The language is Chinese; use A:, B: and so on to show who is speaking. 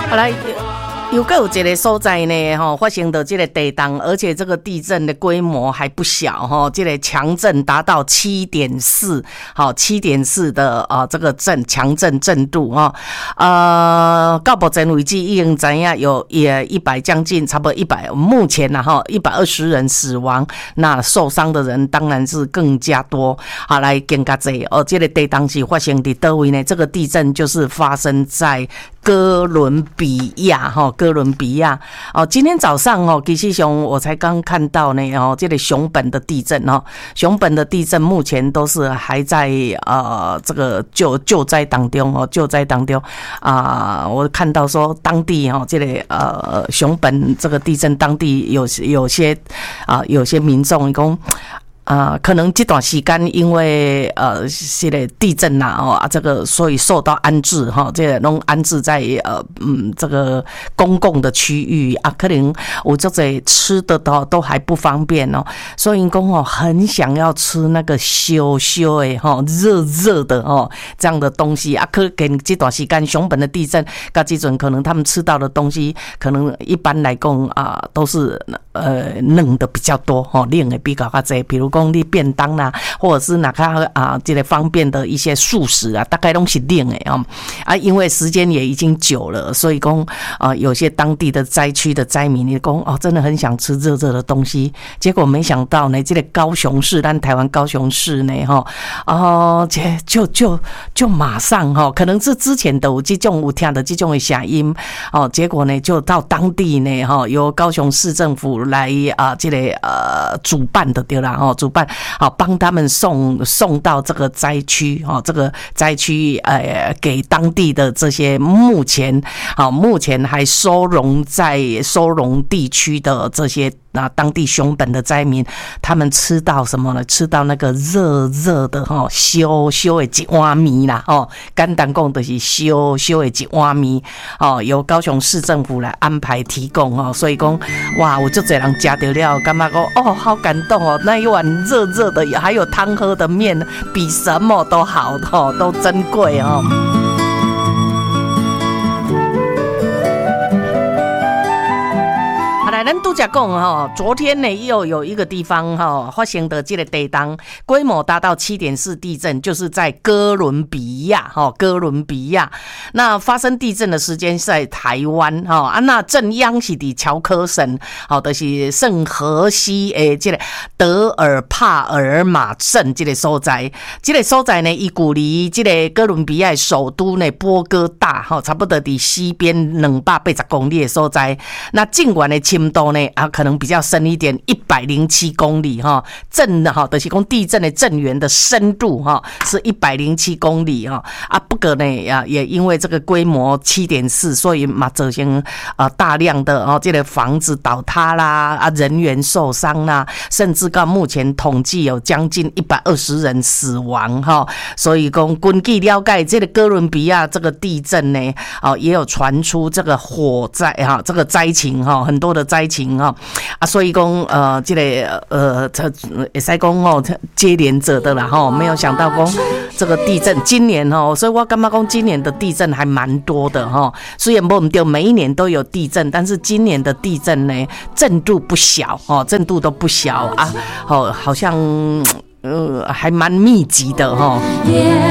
A: 好来。有一个所在呢，发生的这个地震，而且这个地震的规模还不小，这个强震达到 7.4， 7.4 的这个强震震度到目前为止已经知道有100将近差不多100，目前120人死亡，那受伤的人当然是更加多。好，来更加多这个地震是发生在哪位呢？这个地震就是发生在哥伦比亚哥伦比亚今天早上其实上我才刚看到呢这个熊本的地震熊本的地震目前都是还在这个救灾当中我看到说当地这个熊本这个地震当地有些民众讲可能这段时间因为这个地震这个所以受到安置这个都安置在这个公共的区域可能有这些吃的都还不方便所以说很想要吃那个烧烧的热的这样的东西可能这段时间熊本的地震到这阵可能他们吃到的东西可能一般来讲都是冷的比较多冷的比较多，比如说你便当啦，或者是哪个这个方便的一些素食大概都是冷的因为时间也已经久了，所以说有些当地的灾区的灾民你说真的很想吃热热的东西，结果没想到呢，这个高雄市，咱台湾高雄市呢就马上可能是之前都有这种有听到这种的声音结果呢就到当地呢由高雄市政府来这个主办的对啦主办帮他们送到这个灾区这个灾区给当地的这些目前还收容地区的这些当地熊本的灾民，他们吃到什么呢？吃到那个热热的烧烧的一碗面啦简单讲就是烧烧的一碗面由高雄市政府来安排提供所以说哇，我就这人吃到了，感觉说好感动那一碗热热的还有汤喝的面比什么都好都珍贵咱都讲昨天呢又有一个地方发生的这个地震规模达到 7.4 地震，就是在哥伦比亚那发生地震的时间是在台湾那震央是在乔科省就是圣荷西的这个德尔帕尔马镇这个所在呢它距离这个哥伦比亚首都呢波哥大差不多在西边280公里的所在，那尽管的深度呢可能比较深一点，107公里震就是说地震的震源的深度是107公里不过呢也因为这个规模 7.4， 所以嘛造成大量的这个房子倒塌啦人员受伤啦，甚至到目前统计有将近120人死亡所以说根据了解，这个哥伦比亚这个地震呢也有传出这个火灾这个灾情很多的灾情所以说这个也可以说接连者的啦没有想到说这个地震今年所以我感觉说今年的地震还蛮多的虽然我们每一年都有地震，但是今年的地震呢震度不小震度都不小好像还蛮密集的